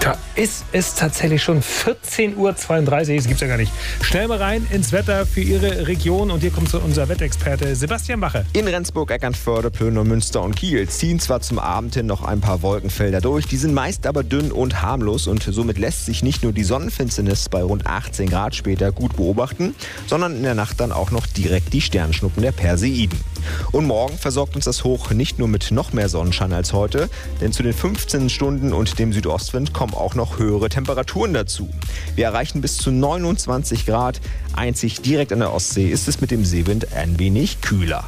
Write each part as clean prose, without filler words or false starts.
Da ist es tatsächlich schon 14:32 Uhr. Das gibt's ja gar nicht. Schnell mal rein ins Wetter für Ihre Region. Und hier kommt so unser Wettexperte Sebastian Bache. In Rendsburg, Eckernförde, Plön und Münster und Kiel ziehen zwar zum Abend hin noch ein paar Wolkenfelder durch. Die sind meist aber dünn und harmlos. Und somit lässt sich nicht nur die Sonnenfinsternis bei rund 18 Grad später gut beobachten, sondern in der Nacht dann auch noch direkt die Sternschnuppen der Perseiden. Und morgen versorgt uns das Hoch nicht nur mit noch mehr Sonnenschein als heute, denn zu den 15 Stunden und dem Südostwind kommen auch noch höhere Temperaturen dazu. Wir erreichen bis zu 29 Grad. Einzig direkt an der Ostsee ist es mit dem Seewind ein wenig kühler.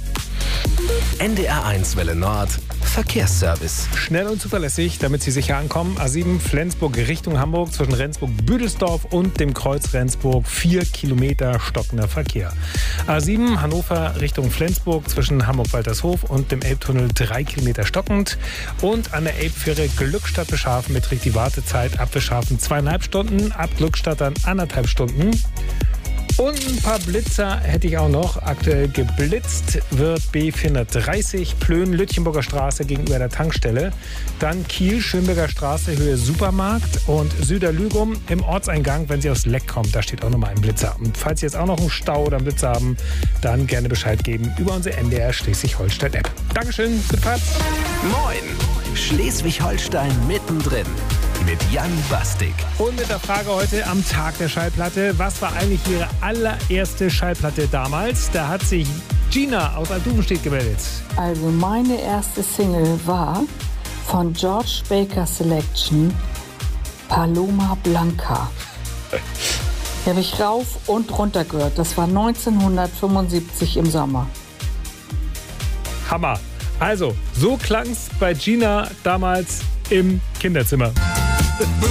NDR1 Welle Nord, Verkehrsservice. Schnell und zuverlässig, damit Sie sicher ankommen. A7 Flensburg Richtung Hamburg zwischen Rendsburg-Büdelsdorf und dem Kreuz Rendsburg 4 Kilometer stockender Verkehr. A7 Hannover Richtung Flensburg zwischen Hamburg-Waltershof und dem Elbtunnel 3 Kilometer stockend. Und an der Elbfähre Glückstadt-Beschafen beträgt die Wartezeit ab Beschafen 2,5 Stunden, ab Glückstadt dann 1,5 Stunden. Und ein paar Blitzer hätte ich auch noch. Aktuell geblitzt wird B430 Plön, Lütchenburger Straße gegenüber der Tankstelle. Dann Kiel, Schönberger Straße, Höhe Supermarkt. Und Süderlügum im Ortseingang, wenn Sie aus Leck kommen. Da steht auch nochmal ein Blitzer. Und falls Sie jetzt auch noch einen Stau oder einen Blitzer haben, dann gerne Bescheid geben über unsere NDR Schleswig-Holstein-App. Dankeschön, gute Fahrt. Moin, Schleswig-Holstein mittendrin. Mit Jan Bastik. Und mit der Frage heute am Tag der Schallplatte. Was war eigentlich Ihre allererste Schallplatte damals? Da hat sich Gina aus Altduvenstedt gemeldet. Also meine erste Single war von George Baker Selection, Paloma Blanca. Die habe ich rauf und runter gehört. Das war 1975 im Sommer. Hammer. Also, so klang's bei Gina damals im Kinderzimmer.